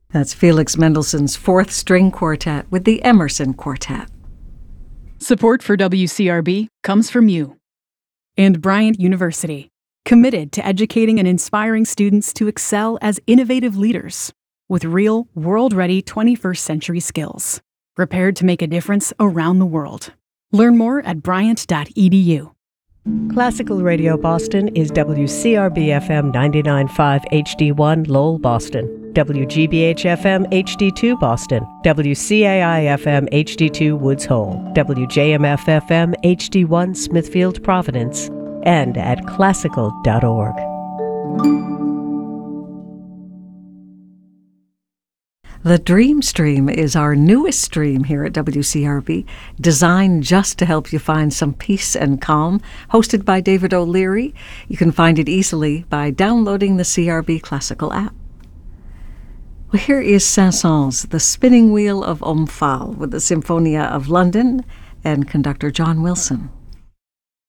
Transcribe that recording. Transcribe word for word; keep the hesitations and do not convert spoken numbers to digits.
That's Felix Mendelssohn's Fourth String Quartet with the Emerson Quartet. Support for W C R B comes from you and Bryant University, committed to educating and inspiring students to excel as innovative leaders with real, world-ready twenty-first century skills, prepared to make a difference around the world. Learn more at bryant dot e d u. Classical Radio Boston is W C R B F M ninety-nine point five H D one Lowell, Boston, W G B H F M H D two Boston, W C A I F M H D two Woods Hole, W J M F F M H D one Smithfield, Providence, and at classical dot org. The Dream Stream is our newest stream here at W C R B, designed just to help you find some peace and calm, hosted by David O'Leary. You can find it easily by downloading the C R B Classical app. Well, here is Saint-Saëns, The Spinning Wheel of Omphale, with the Symphonia of London and conductor John Wilson.